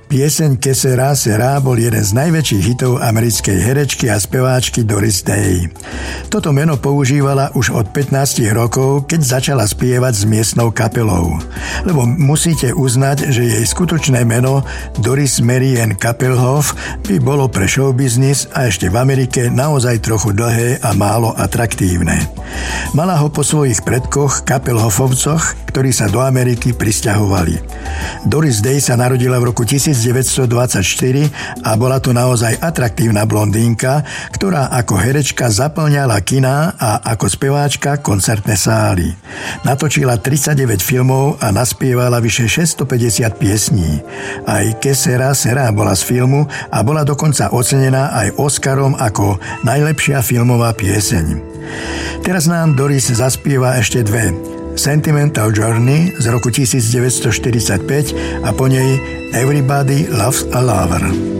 Pieseň Que sera, sera bol jeden z najväčších hitov americkej herečky a speváčky Doris Day. Toto meno používala už od 15 rokov, keď začala spievať s miestnou kapelou. Lebo musíte uznať, že jej skutočné meno Doris Mary Ann Kappelhoff by bolo pre showbiznis a ešte v Amerike naozaj trochu dlhé a málo atraktívne. Mala ho po svojich predkoch Kappelhoffovcoch, ktorí sa do Ameriky prisťahovali. Doris Day sa narodila v roku 1924 a bola to naozaj atraktívna blondínka, ktorá ako herečka zaplňala kiná a ako speváčka koncertné sály. Natočila 39 filmov a naspievala vyše 650 piesní. Aj Que sera, sera bola z filmu a bola dokonca ocenená aj Oscarom ako najlepšia filmová pieseň. Teraz nám Doris zaspieva ešte dve. Sentimental Journey z roku 1945 a po nej Everybody Loves a Lover.